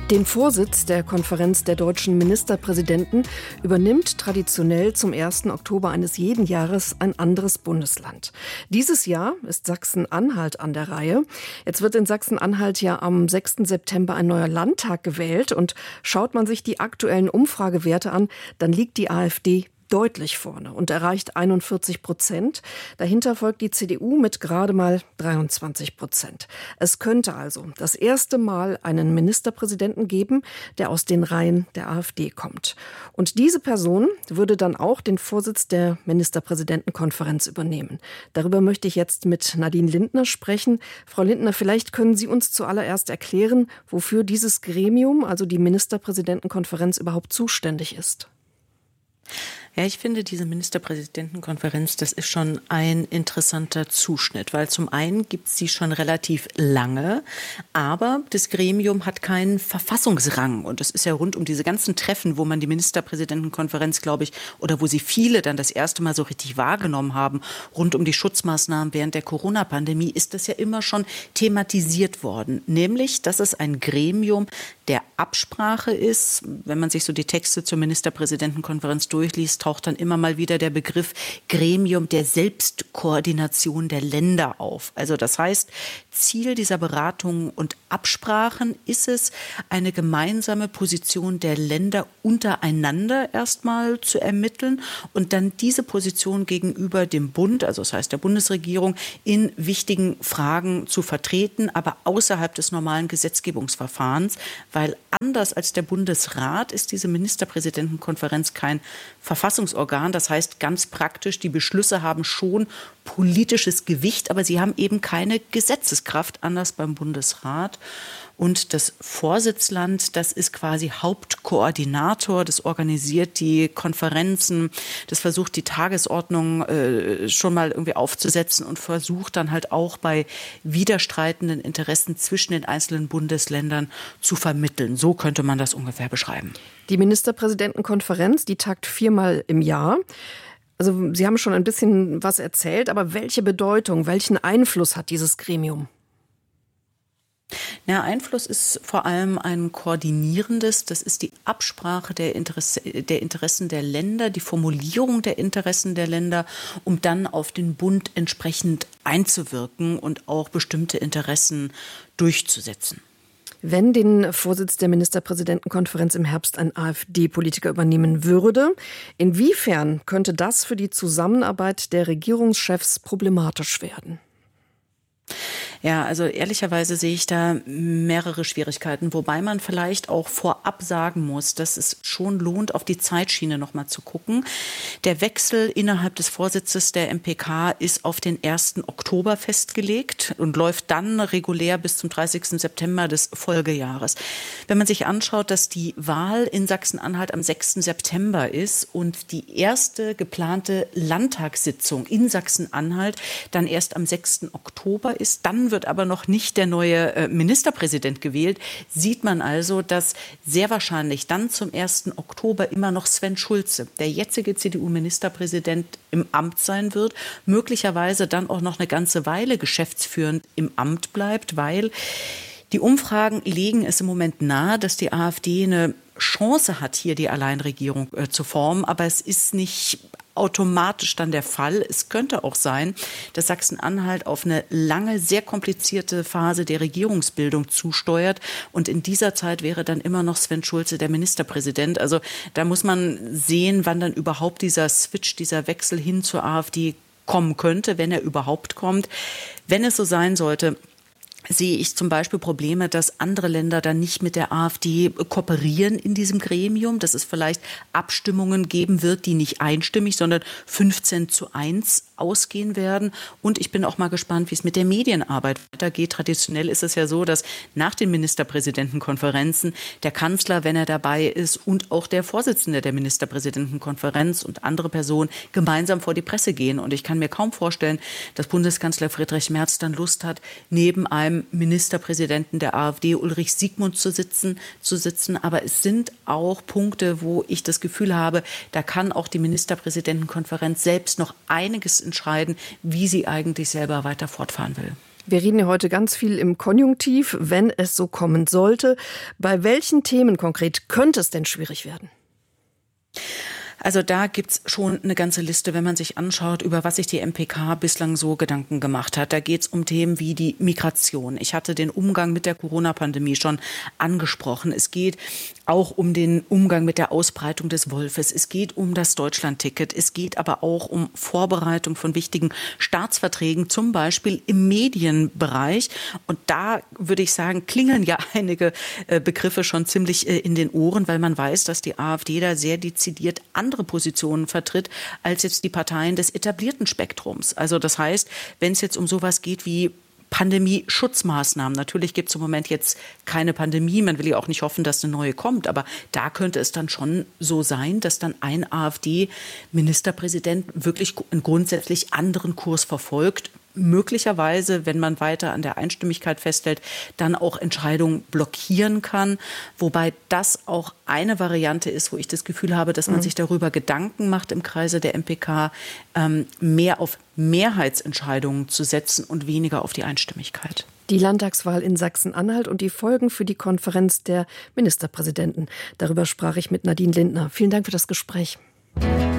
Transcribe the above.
Den Vorsitz der Konferenz der deutschen Ministerpräsidenten übernimmt traditionell zum 1. Oktober eines jeden Jahres ein anderes Bundesland. Dieses Jahr ist Sachsen-Anhalt an der Reihe. Jetzt wird in Sachsen-Anhalt ja am 6. September ein neuer Landtag gewählt. Und schaut man sich die aktuellen Umfragewerte an, dann liegt die AfD deutlich vorne und erreicht 41%. Dahinter folgt die CDU mit gerade mal 23%. Es könnte also das erste Mal einen Ministerpräsidenten geben, der aus den Reihen der AfD kommt. Und diese Person würde dann auch den Vorsitz der Ministerpräsidentenkonferenz übernehmen. Darüber möchte ich jetzt mit Nadine Lindner sprechen. Frau Lindner, vielleicht können Sie uns zuallererst erklären, wofür dieses Gremium, also die Ministerpräsidentenkonferenz, überhaupt zuständig ist. Ja, ich finde, diese Ministerpräsidentenkonferenz, das ist schon ein interessanter Zuschnitt, weil zum einen gibt es sie schon relativ lange, aber das Gremium hat keinen Verfassungsrang. Und das ist ja rund um diese ganzen Treffen, wo man die Ministerpräsidentenkonferenz, glaube ich, oder wo sie viele dann das erste Mal so richtig wahrgenommen haben, rund um die Schutzmaßnahmen während der Corona-Pandemie, ist das ja immer schon thematisiert worden. Nämlich, dass es ein Gremium der Absprache ist. Wenn man sich so die Texte zur Ministerpräsidentenkonferenz durchliest, taucht dann immer mal wieder der Begriff Gremium der Selbstkoordination der Länder auf. Also das heißt, Ziel dieser Beratungen und Absprachen ist es, eine gemeinsame Position der Länder untereinander erstmal zu ermitteln und dann diese Position gegenüber dem Bund, also das heißt der Bundesregierung, in wichtigen Fragen zu vertreten, aber außerhalb des normalen Gesetzgebungsverfahrens, weil anders als der Bundesrat ist diese Ministerpräsidentenkonferenz kein Verfassungsorgan. Das heißt ganz praktisch, die Beschlüsse haben schon politisches Gewicht, aber sie haben eben keine Gesetzeskraft, anders beim Bundesrat. Und das Vorsitzland, das ist quasi Hauptkoordinator, das organisiert die Konferenzen, das versucht die Tagesordnung schon mal irgendwie aufzusetzen und versucht dann halt auch bei widerstreitenden Interessen zwischen den einzelnen Bundesländern zu vermitteln. So könnte man das ungefähr beschreiben. Die Ministerpräsidentenkonferenz, die tagt 4-mal im Jahr. Also Sie haben schon ein bisschen was erzählt, aber welche Bedeutung, welchen Einfluss hat dieses Gremium? Ja, Einfluss ist vor allem ein koordinierendes, das ist die Absprache der Interessen der Länder, die Formulierung der Interessen der Länder, um dann auf den Bund entsprechend einzuwirken und auch bestimmte Interessen durchzusetzen. Wenn den Vorsitz der Ministerpräsidentenkonferenz im Herbst ein AfD-Politiker übernehmen würde, inwiefern könnte das für die Zusammenarbeit der Regierungschefs problematisch werden? Ja, also ehrlicherweise sehe ich da mehrere Schwierigkeiten, wobei man vielleicht auch vorab sagen muss, dass es schon lohnt, auf die Zeitschiene noch mal zu gucken. Der Wechsel innerhalb des Vorsitzes der MPK ist auf den 1. Oktober festgelegt und läuft dann regulär bis zum 30. September des Folgejahres. Wenn man sich anschaut, dass die Wahl in Sachsen-Anhalt am 6. September ist und die erste geplante Landtagssitzung in Sachsen-Anhalt dann erst am 6. Oktober ist, dann wird aber noch nicht der neue Ministerpräsident gewählt, sieht man also, dass sehr wahrscheinlich dann zum 1. Oktober immer noch Sven Schulze, der jetzige CDU-Ministerpräsident, im Amt sein wird, möglicherweise dann auch noch eine ganze Weile geschäftsführend im Amt bleibt, weil die Umfragen legen es im Moment nahe, dass die AfD eine Chance hat, hier die Alleinregierung zu formen, aber es ist nicht automatisch dann der Fall. Es könnte auch sein, dass Sachsen-Anhalt auf eine lange, sehr komplizierte Phase der Regierungsbildung zusteuert. Und in dieser Zeit wäre dann immer noch Sven Schulze der Ministerpräsident. Also da muss man sehen, wann dann überhaupt dieser Switch, dieser Wechsel hin zur AfD kommen könnte, wenn er überhaupt kommt. Wenn es so sein sollte, sehe ich zum Beispiel Probleme, dass andere Länder dann nicht mit der AfD kooperieren in diesem Gremium, dass es vielleicht Abstimmungen geben wird, die nicht einstimmig, sondern 15:1 ausgehen werden. Und ich bin auch mal gespannt, wie es mit der Medienarbeit weitergeht. Traditionell ist es ja so, dass nach den Ministerpräsidentenkonferenzen der Kanzler, wenn er dabei ist, und auch der Vorsitzende der Ministerpräsidentenkonferenz und andere Personen gemeinsam vor die Presse gehen. Und ich kann mir kaum vorstellen, dass Bundeskanzler Friedrich Merz dann Lust hat, neben einem Ministerpräsidenten der AfD, Ulrich Siegmund, zu sitzen. Aber es sind auch Punkte, wo ich das Gefühl habe, da kann auch die Ministerpräsidentenkonferenz selbst noch einiges entscheiden, wie sie eigentlich selber weiter fortfahren will. Wir reden ja heute ganz viel im Konjunktiv, wenn es so kommen sollte. Bei welchen Themen konkret könnte es denn schwierig werden? Also da gibt's schon eine ganze Liste, wenn man sich anschaut, über was sich die MPK bislang so Gedanken gemacht hat. Da geht's um Themen wie die Migration. Ich hatte den Umgang mit der Corona-Pandemie schon angesprochen. Es geht auch um den Umgang mit der Ausbreitung des Wolfes. Es geht um das Deutschland-Ticket. Es geht aber auch um Vorbereitung von wichtigen Staatsverträgen, zum Beispiel im Medienbereich. Und da würde ich sagen, klingeln ja einige Begriffe schon ziemlich in den Ohren, weil man weiß, dass die AfD da sehr dezidiert andere Positionen vertritt als jetzt die Parteien des etablierten Spektrums. Also das heißt, wenn es jetzt um sowas geht wie Pandemie-Schutzmaßnahmen. Natürlich gibt es im Moment jetzt keine Pandemie. Man will ja auch nicht hoffen, dass eine neue kommt. Aber da könnte es dann schon so sein, dass dann ein AfD-Ministerpräsident wirklich einen grundsätzlich anderen Kurs verfolgt. Möglicherweise, wenn man weiter an der Einstimmigkeit festhält, dann auch Entscheidungen blockieren kann. Wobei das auch eine Variante ist, wo ich das Gefühl habe, dass man sich darüber Gedanken macht im Kreise der MPK, mehr auf Mehrheitsentscheidungen zu setzen und weniger auf die Einstimmigkeit. Die Landtagswahl in Sachsen-Anhalt und die Folgen für die Konferenz der Ministerpräsidenten. Darüber sprach ich mit Nadine Lindner. Vielen Dank für das Gespräch.